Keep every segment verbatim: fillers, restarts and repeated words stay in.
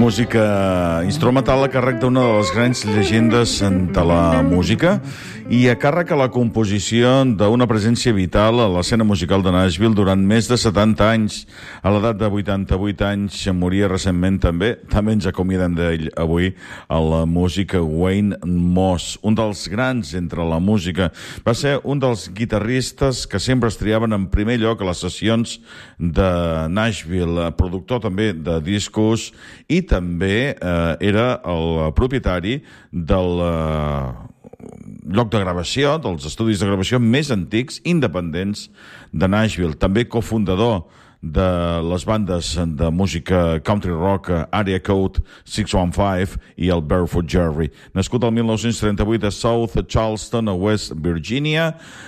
Música instrumental a càrrec d'una de les grans llegendes de la música i a càrrec a la composició d'una presència vital a l'escena musical de Nashville durant més de setanta anys. A l'edat de vuitanta-vuit anys moria recentment també, també ens acomiadem d'ell avui, el músic Wayne Moss, un dels grans entre la música. Va ser un dels guitarristes que sempre es triaven en primer lloc a les sessions de Nashville, productor també de discos i també eh, era el propietari del eh, lloc de gravació, dels estudis de gravació més antics, independents de Nashville. També cofundador de les bandes de música country rock Area Code sis cent quinze i el Barefoot Jerry. Nascut el mil nou-cents trenta-vuit a South Charleston, a West Virginia,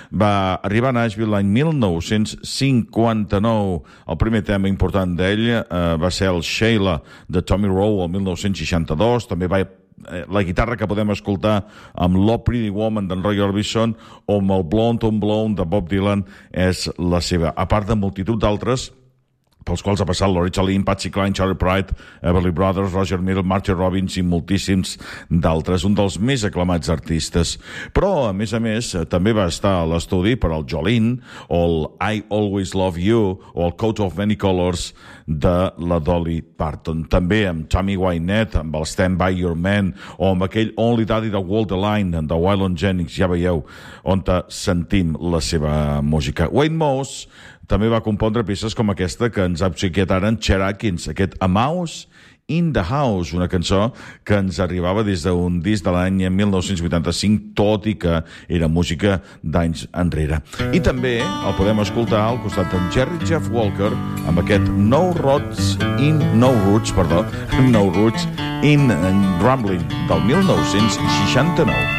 va arribar a Nashville l'any mil nou-cents cinquanta-nou. El primer tema important d'ell eh, va ser el Sheila de Tommy Rowe el mil nou-cents seixanta-dos. També va la guitarra que podem escoltar amb Love Pretty Woman d'en Roy Orbison o amb el Blonde on Blonde de Bob Dylan és la seva, a part de multitud d'altres pels quals ha passat Loretta Lynn, Patsy Cline, Charlie Pride, Everly Brothers, Roger Middle, Marty Robbins i moltíssims d'altres, un dels més aclamats artistes. Però, a més a més, també va estar a l'estudi per al Jolene, o el I Always Love You, o el Coat of Many Colors de la Dolly Parton. També amb Tammy Wynette, amb el Stand By Your Man, o amb aquell Only Daddy de Walk the Line, de Waylon Jennings, ja veieu, on sentim la seva música. Wayne Moss també va compondre peces com aquesta que ens ha obsequiat ara en Chet Atkins, aquest A Mouse in the House, una cançó que ens arribava des d'un disc de l'any mil nou-cents vuitanta-cinc, tot i que era música d'anys enrere. I també el podem escoltar al costat d'en Jerry Jeff Walker amb aquest No Roots in No Roots, perdó, No Roots in Rambling del mil nou-cents seixanta-nou.